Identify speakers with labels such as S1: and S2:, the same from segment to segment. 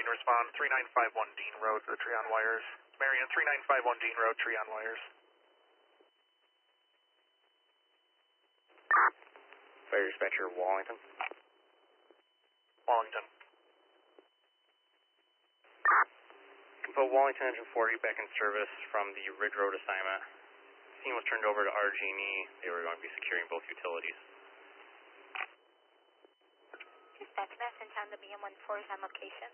S1: respond 3951 Dean Road for the tree on wires. Marion, 3951 Dean Road, tree on wires.
S2: Fire dispatcher, Wallington.
S1: Wallington.
S2: Put Wallington Engine 40 back in service from the Ridge Road assignment. Scene was turned over to RG&E. They were going to be securing both utilities.
S3: Dispatch message on the BM14 is on location.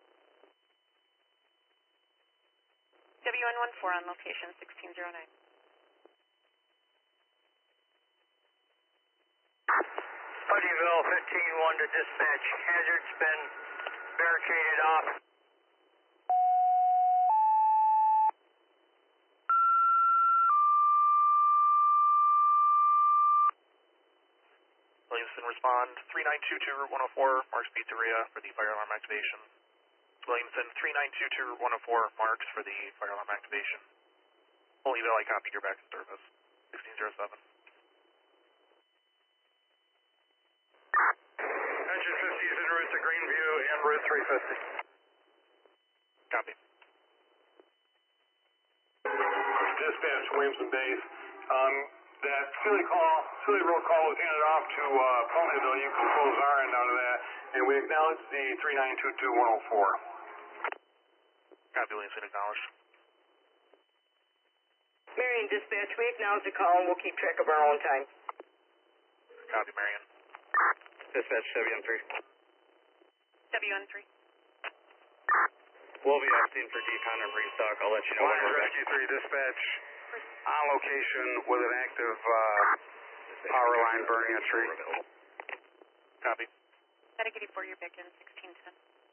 S4: WN14 on location, 1609.
S5: Puttyville 15-1 to dispatch. Hazard's been barricaded off.
S1: Williamson, respond 3922 Route 104, Marks Pizzeria for the fire alarm activation. Williamson, 3922 Route 104, Marks for the fire alarm activation. Holyville, I copied your back in service. 1607.
S5: Engine 50 is en route to Greenview and Route 350.
S1: Copy.
S5: Dispatch, Williamson Base. That Philly roll call was handed off to Ponyville. You can close our end out of that. And we acknowledge the 3922-104.
S1: Copy, Williamson, acknowledged.
S6: Marion Dispatch, we acknowledge the call and we'll keep track of our own time.
S1: Copy, Marion.
S2: Dispatch, WN3.
S4: WN3.
S2: We'll be asking for decon and restock. I'll let you know when
S5: Flyers
S2: we're back.
S5: Rescue 3 dispatch on location with an active power line burning a tree.
S1: Copy.
S4: Medicated for your back in 1610.